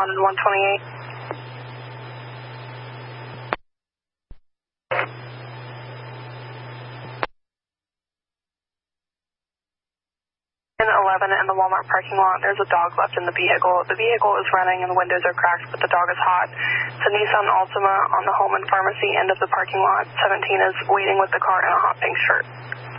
on 128. In 11 in the Walmart parking lot, there's a dog left in the vehicle. The vehicle is running and the windows are cracked, but the dog is hot. It's a Nissan Altima on the Home and Pharmacy end of the parking lot. 17 is waiting with the car in a hot pink shirt.